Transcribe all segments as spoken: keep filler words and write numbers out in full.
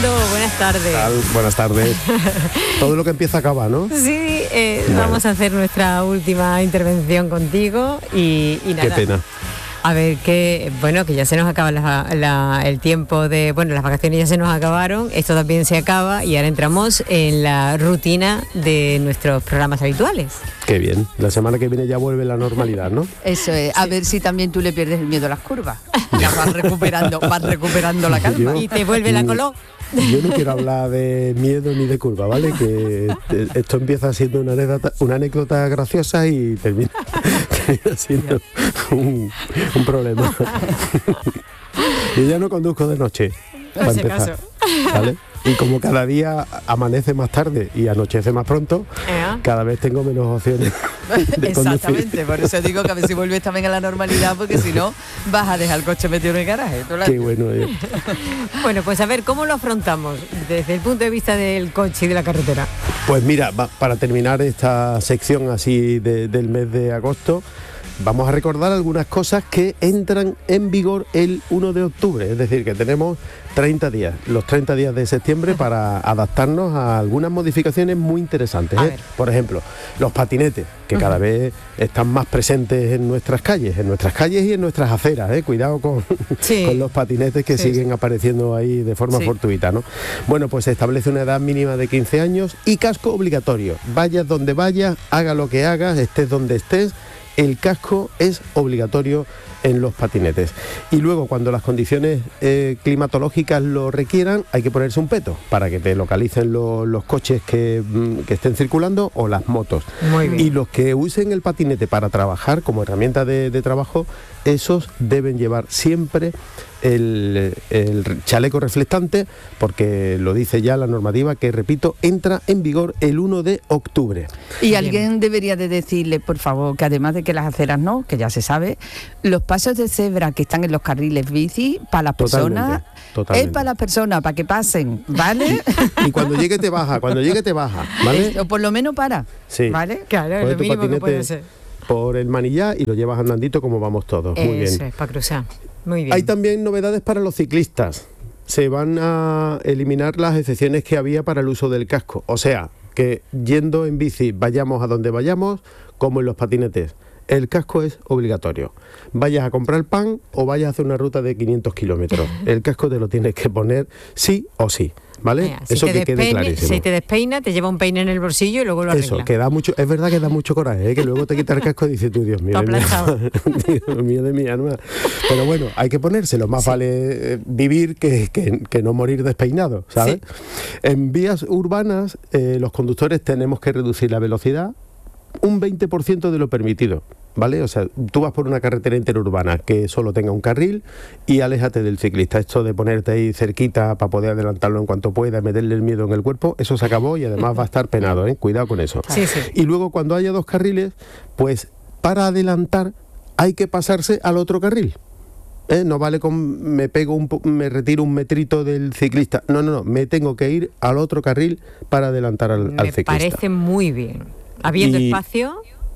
Fernando, buenas tardes. Tal, buenas tardes. Todo lo que empieza acaba, ¿no? Sí, eh, bueno. Vamos a hacer nuestra última intervención contigo y, y nada. Qué pena. A ver, que bueno, que ya se nos acaba la, la, el tiempo de... Bueno, las vacaciones ya se nos acabaron, esto también se acaba y ahora entramos en la rutina de nuestros programas habituales. Qué bien. La semana que viene ya vuelve la normalidad, ¿no? Eso es. A sí. ver si también tú le pierdes el miedo a las curvas. Ya vas recuperando, vas recuperando la calma. Yo, y te vuelve la color. Yo no quiero hablar de miedo ni de curva, ¿vale? Que esto empieza siendo una anécdota, una anécdota graciosa y termina, termina siendo un, un problema. Yo ya no conduzco de noche, para empezar, ¿vale? Y como cada día amanece más tarde y anochece más pronto, ¿Eh? cada vez tengo menos opciones de Exactamente, conducir. Por eso digo que a ver si vuelves también a la normalidad, porque si no vas a dejar el coche metido en el garaje. Qué bueno. Eh. Bueno, pues a ver, ¿cómo lo afrontamos desde el punto de vista del coche y de la carretera? Pues mira, va, para terminar esta sección así de, del mes de agosto, vamos a recordar algunas cosas que entran en vigor el uno de octubre, es decir, que tenemos treinta días, los treinta días de septiembre para adaptarnos a algunas modificaciones muy interesantes. ¿eh? Por ejemplo, los patinetes, que uh-huh. cada vez están más presentes en nuestras calles, en nuestras calles y en nuestras aceras. ¿eh? Cuidado con, sí. con los patinetes que sí, siguen sí. apareciendo ahí de forma sí. fortuita, ¿no? Bueno, pues se establece una edad mínima de quince años y casco obligatorio. Vayas donde vayas, haga lo que hagas, estés donde estés, el casco es obligatorio en los patinetes. Y luego, cuando las condiciones eh, climatológicas lo requieran, hay que ponerse un peto para que te localicen lo, los coches que, que estén circulando o las motos. Muy bien. Y los que usen el patinete para trabajar como herramienta de, de trabajo, esos deben llevar siempre el, el chaleco reflectante, porque lo dice ya la normativa, que repito, entra en vigor el uno de octubre. Y bien. Alguien debería de decirle, por favor, que además de que las aceras no, que ya se sabe, los pasos de cebra que están en los carriles bici, para las personas, es para las personas, para que pasen, ¿vale? Y, y cuando llegue te baja, cuando llegue te baja, ¿vale? Es, o por lo menos para, sí. ¿vale? Claro, es lo mínimo que puede ser. Por el manillar y lo llevas andandito como vamos todos. Muy Eso bien. es, para cruzar. Muy bien. Hay también novedades para los ciclistas. Se van a eliminar las excepciones que había para el uso del casco. O sea, que yendo en bici, vayamos a donde vayamos, como en los patinetes, el casco es obligatorio. Vayas a comprar pan o vayas a hacer una ruta de quinientos kilómetros. El casco te lo tienes que poner sí o sí. ¿Vale? Mira, si Eso te que despeine, quede clarísimo. Si te despeina, te lleva un peine en el bolsillo y luego lo arregla. Eso, que da mucho, es verdad que da mucho coraje, ¿eh? Que luego te quita el casco y dices tú, Dios mío, Dios mío de mi alma. Pero bueno, hay que ponérselo, más sí. vale vivir que, que, que no morir despeinado, ¿sabes? Sí. En vías urbanas, eh, los conductores tenemos que reducir la velocidad un veinte por ciento de lo permitido, ¿vale? O sea, tú vas por una carretera interurbana que solo tenga un carril y aléjate del ciclista. Esto de ponerte ahí cerquita para poder adelantarlo en cuanto pueda, meterle el miedo en el cuerpo, eso se acabó y además va a estar penado, ¿eh? Cuidado con eso. Sí, sí. Y luego cuando haya dos carriles, pues para adelantar hay que pasarse al otro carril. ¿Eh? No vale con me pego un me retiro un metrito del ciclista. No, no, no, me tengo que ir al otro carril para adelantar al, me al ciclista. Me parece muy bien. Habiendo y, espacio...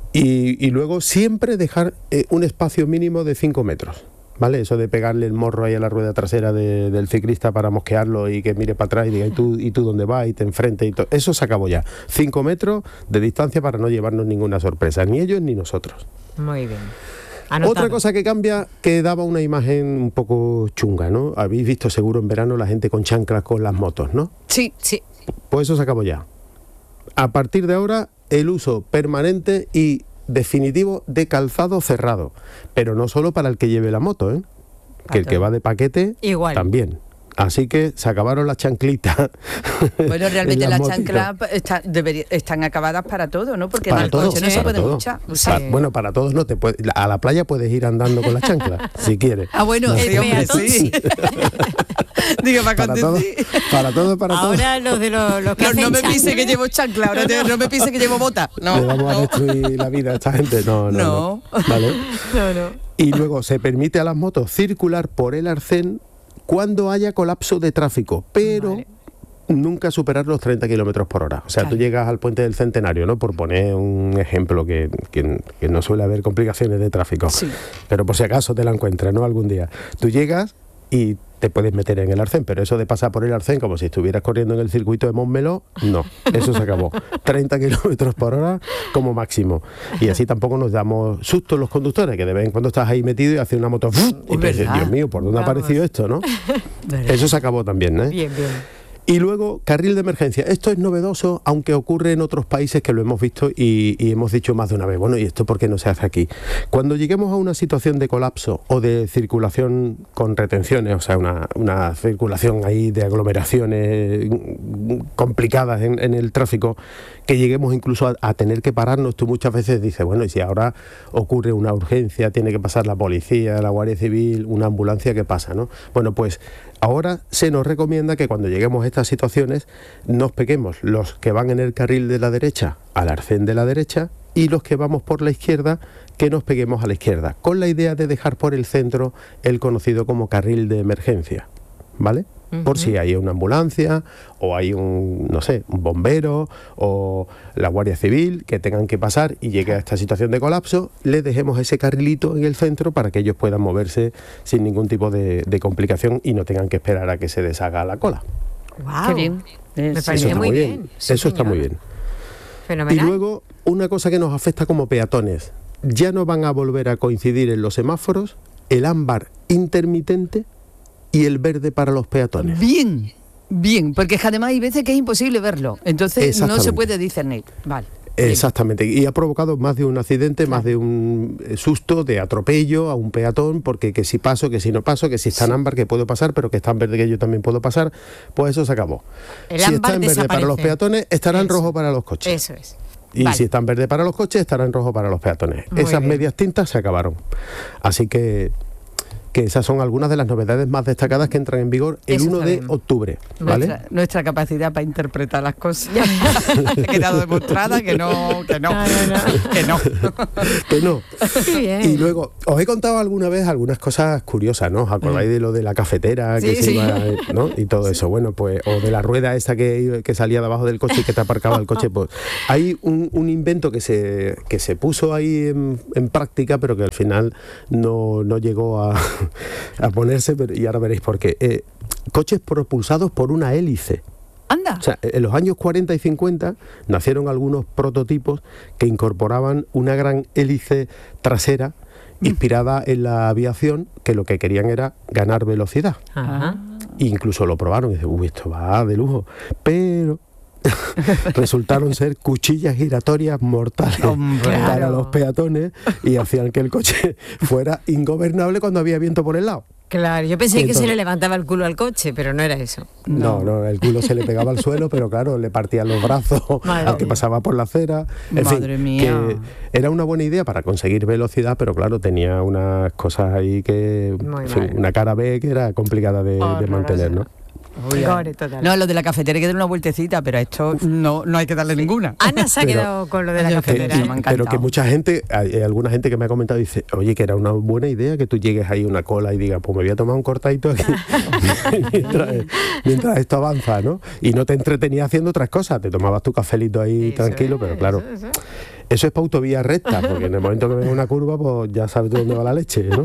Y, y luego siempre dejar eh, un espacio mínimo de cinco metros, ¿vale? Eso de pegarle el morro ahí a la rueda trasera de, del ciclista para mosquearlo y que mire para atrás y diga, ¿y tú, y tú dónde vas? Y te enfrente y todo. Eso se acabó ya. Cinco metros de distancia para no llevarnos ninguna sorpresa, ni ellos ni nosotros. Muy bien. Anotado. Otra cosa que cambia, que daba una imagen un poco chunga, ¿no? Habéis visto seguro en verano la gente con chanclas con las motos, ¿no? Sí, sí. Pues eso se acabó ya. A partir de ahora, el uso permanente y definitivo de calzado cerrado, pero no solo para el que lleve la moto, ¿eh? Que el que va de paquete Igual. también. Así que se acabaron las chanclitas. Bueno, realmente las chanclas está, debería, están acabadas para todo, ¿no? Porque para en el todo, coche no se puede mucha. O sea, para, bueno, para todos no te puede, a la playa puedes ir andando con las chanclas, si quieres. Ah, bueno, no, sí, hombre, sí. Digo, para, para todo, para todo, para todo. Ahora los de los, los que no, hacen no me chancla. pise que llevo chancla, ahora te, no me pise que llevo bota. No, Le vamos no. a destruir la vida a esta gente. No, no, no. No. no. ¿Vale? No, no. Y luego se permite a las motos circular por el arcén cuando haya colapso de tráfico, pero vale. nunca superar los treinta kilómetros por hora. O sea, claro. Tú llegas al puente del Centenario, ¿no? Por poner un ejemplo que, que, que no suele haber complicaciones de tráfico. Sí. Pero por si acaso te la encuentras, ¿no? Algún día. Tú llegas y te puedes meter en el arcén, pero eso de pasar por el arcén como si estuvieras corriendo en el circuito de Montmeló, no, eso se acabó. treinta kilómetros por hora como máximo. Y así tampoco nos damos susto los conductores, que de vez en cuando estás ahí metido y hace una moto y dices, Dios mío, ¿por dónde Vamos. ha aparecido esto, no? Eso se acabó también, ¿eh? Bien, bien. Y luego, carril de emergencia. Esto es novedoso, aunque ocurre en otros países que lo hemos visto y, y hemos dicho más de una vez, bueno, ¿y esto por qué no se hace aquí? Cuando lleguemos a una situación de colapso o de circulación con retenciones, o sea, una, una circulación ahí de aglomeraciones complicadas en, en el tráfico, que lleguemos incluso a, a tener que pararnos, tú muchas veces dices, bueno, y si ahora ocurre una urgencia, tiene que pasar la policía, la Guardia Civil, una ambulancia, ¿qué pasa, no? Bueno, pues ahora se nos recomienda que cuando lleguemos a estas situaciones nos peguemos los que van en el carril de la derecha al arcén de la derecha y los que vamos por la izquierda que nos peguemos a la izquierda, con la idea de dejar por el centro el conocido como carril de emergencia, ¿vale? Uh-huh. Por si hay una ambulancia o hay un, no sé, un bombero o la Guardia Civil que tengan que pasar y llegue a esta situación de colapso, les dejemos ese carrilito en el centro para que ellos puedan moverse sin ningún tipo de, de complicación y no tengan que esperar a que se deshaga la cola. Wow. Qué bien. Me eso parece está muy bien. bien. Sí, eso señor. Está muy bien. Fenomenal. Y luego, una cosa que nos afecta como peatones, ya no van a volver a coincidir en los semáforos el ámbar intermitente y el verde para los peatones. Bien, bien, porque además hay veces que es imposible verlo, entonces no se puede discernir. Vale. Exactamente, y ha provocado más de un accidente, claro. más de un susto, de atropello a un peatón, porque que si paso, que si no paso, que si está en ámbar, que puedo pasar, pero que está en verde, que yo también puedo pasar, pues eso se acabó. El si está en verde desaparece. Para los peatones, estará en rojo para los coches. Eso es. Y vale. si está en verde para los coches, estará en rojo para los peatones. Muy Esas bien. medias tintas se acabaron. Así que... que esas son algunas de las novedades más destacadas que entran en vigor el uno de octubre, ¿vale? Nuestra, nuestra capacidad para interpretar las cosas ha quedado demostrada que no, que no, no, no, no. que no. que no. Bien. Y luego, os he contado alguna vez algunas cosas curiosas, ¿no? ¿Os acordáis de lo de la cafetera? Sí, que se sí. iba, ¿no? Y todo eso, bueno, pues, o de la rueda esa que, que salía de abajo del coche y que te aparcaba el coche, pues hay un, un invento que se, que se puso ahí en, en práctica, pero que al final no, no llegó a... a ponerse, pero, y ahora veréis por qué. Eh, coches propulsados por una hélice. Anda. O sea, en los años cuarenta y cincuenta nacieron algunos prototipos que incorporaban una gran hélice trasera inspirada en la aviación, que lo que querían era ganar velocidad. Ajá. E incluso lo probaron y dicen, uy, esto va de lujo. Pero... resultaron ser cuchillas giratorias mortales Hombre, para claro. los peatones y hacían que el coche fuera ingobernable cuando había viento por el lado. Claro, yo pensé Entonces, que se le levantaba el culo al coche, pero no era eso. No, no, el culo se le pegaba al suelo, pero claro, le partían los brazos Madre al que mía. pasaba por la acera. En Madre fin, mía. que era una buena idea para conseguir velocidad, pero claro, tenía unas cosas ahí que, Muy en fin, mal. una cara B que era complicada de, de Horrorosa. mantener, ¿no? Gore total. No, lo de la cafetera hay que dar una vueltecita, pero a esto no, no hay que darle ninguna. Ana se ha Pero- quedado con lo de la Yo Que- cafetera. sí, y- me ha encantado. pero que mucha gente, hay hay alguna gente que me ha comentado y dice, oye, que era una buena idea que tú llegues ahí a una cola y digas, pues me voy a tomar un cortadito aquí mientras, mientras esto avanza, ¿no? Y no te entretenías haciendo otras cosas, te tomabas tu cafelito ahí Eso tranquilo, es, pero claro, eso, eso. eso es pa' autovía recta, porque en el momento que venga una curva, pues ya sabes de dónde va la leche, ¿no?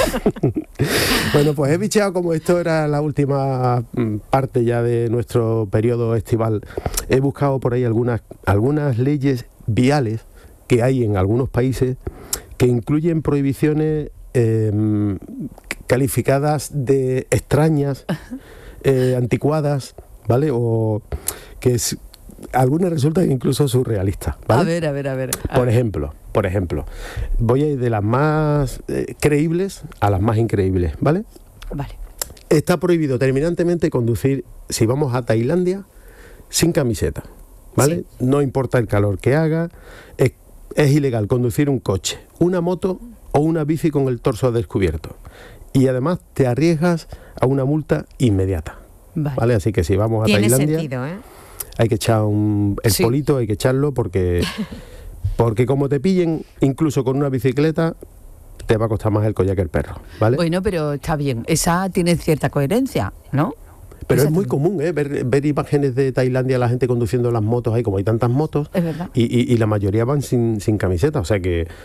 Bueno, pues he bicheado, como esto era la última mm, parte ya de nuestro periodo estival, he buscado por ahí algunas, algunas leyes viales que hay en algunos países que incluyen prohibiciones eh, calificadas de extrañas, eh, anticuadas, ¿vale? O que es, algunas resultan incluso surrealistas, ¿vale? A ver, a ver, a ver. a Por ver. ejemplo, por ejemplo, voy a ir de las más eh, creíbles a las más increíbles, ¿vale? Vale. Está prohibido terminantemente conducir, si vamos a Tailandia, sin camiseta, ¿vale? No importa el calor que haga, es, es ilegal conducir un coche, una moto o una bici con el torso descubierto. Y además te arriesgas a una multa inmediata, Vale. ¿vale? Así que si vamos a Tiene Tailandia... sentido, ¿eh? Hay que echar un, el Sí. polito, hay que echarlo porque, porque como te pillen incluso con una bicicleta, te va a costar más el collar que el perro, ¿vale? Bueno, pero está bien. Esa tiene cierta coherencia, ¿no? Pero esa es muy tiene- común, ¿eh? Ver, ver imágenes de Tailandia, la gente conduciendo las motos ahí, como hay tantas motos, Es verdad. y, y- y la mayoría van sin, sin camiseta, o sea que,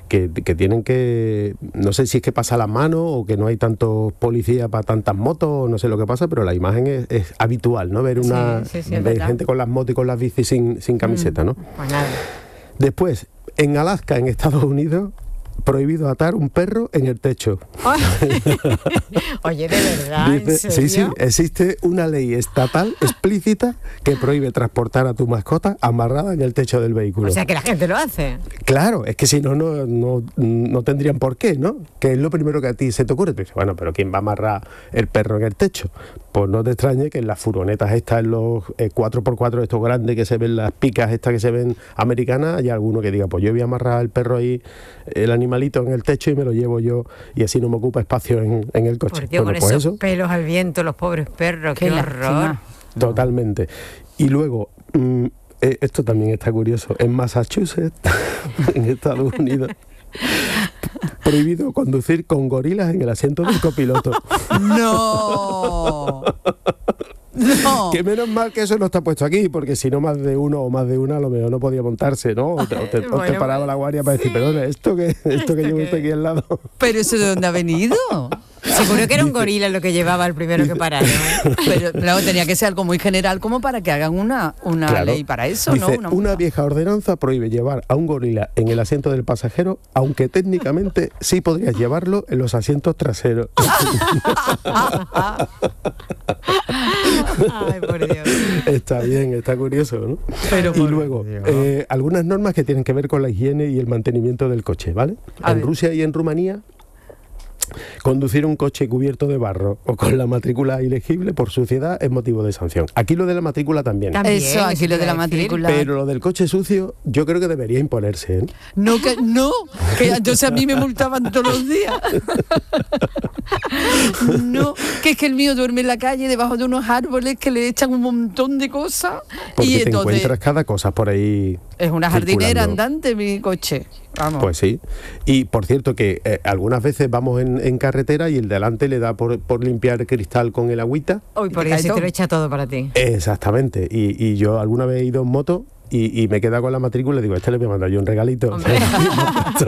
que, que tienen que, no sé si es que pasa la mano o que no hay tantos policías para tantas motos, no sé lo que pasa, pero la imagen es, es habitual, ¿no? Ver una sí, sí, sí, ver gente con las motos y con las bicis sin, sin camiseta, ¿no? Pues nada. Después, en Alaska, en Estados Unidos, prohibido atar un perro en el techo. Oye, de verdad, Dice, ¿en serio? sí, sí, existe una ley estatal explícita que prohíbe transportar a tu mascota amarrada en el techo del vehículo. O sea, que la gente lo hace. Claro, es que si no, no, no, no tendrían por qué, ¿no? Que es lo primero que a ti se te ocurre. Tú dices, bueno, pero ¿quién va a amarrar el perro en el techo? Pues no te extrañe que en las furgonetas estas, en los eh, cuatro por cuatro estos grandes que se ven, las picas estas que se ven americanas, haya alguno que diga, pues yo voy a amarrar el perro ahí, el animalito en el techo y me lo llevo yo y así no me ocupa espacio en, en el coche. Por Dios, bueno, con pues esos eso, pelos al viento, los pobres perros, qué, Qué horror. lástima. totalmente. Y luego, mm, eh, esto también está curioso, en Massachusetts, en Estados Unidos, prohibido conducir con gorilas en el asiento del copiloto. ¡No! No. Que menos mal que eso no está puesto aquí, porque si no más de uno o más de una a lo mejor no podía montarse, ¿no? O te, o te, o te Bueno, paraba la guardia para decir, perdón, esto que esto que llevo usted aquí al lado. ¿Pero eso de dónde ha venido? Seguro que era un gorila lo que llevaba el primero que pararon. Pero claro, tenía que ser algo muy general como para que hagan una, una Claro. ley para eso, Dice, ¿no? Una, una vieja ordenanza prohíbe llevar a un gorila en el asiento del pasajero, aunque técnicamente sí podrías llevarlo en los asientos traseros. Ay, por Dios. Está bien, está curioso, ¿no? Pero y por luego, Dios. eh, algunas normas que tienen que ver con la higiene y el mantenimiento del coche, ¿vale? A en ver. Rusia y en Rumanía, conducir un coche cubierto de barro o con la matrícula ilegible por suciedad es motivo de sanción. Aquí lo de la matrícula también. También, Eso, aquí eso lo te de la iba a decir. matrícula. Pero lo del coche sucio yo creo que debería imponerse, ¿eh? No, que no, que entonces a mí me multaban todos los días. No, que es que el mío duerme en la calle debajo de unos árboles que le echan un montón de cosas. Porque y te entonces encuentras cada cosa por ahí. es una jardinera circulando. andante mi coche. Vamos. Pues sí. Y por cierto que eh, algunas veces vamos en, en carretera y el delante le da por, por limpiar el cristal con el agüita. Uy, por te Dios, cae si te todo. lo echa todo para ti. Exactamente. Y, y yo alguna vez he ido en moto y, y me he quedado con la matrícula y digo, a este le voy a mandar yo un regalito. Hombre.